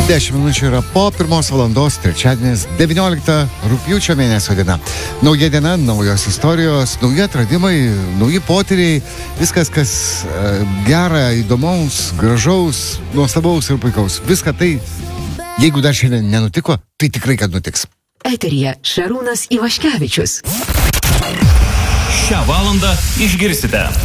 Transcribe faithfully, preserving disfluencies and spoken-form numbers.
dešimt minučių yra po pirmos valandos, trečiadienis, devyniolikta rugpjūčio mėnesio diena. Nauja diena, naujos istorijos, nauji atradimai, nauji potyriai, viskas, kas uh, gera, įdomaus, gražaus, nuostabaus ir puikaus. Viską tai, jeigu dar šiandien nenutiko, tai tikrai, kad nutiks. Eteryje Šarūnas Ivaškevičius. Šią valandą išgirsite.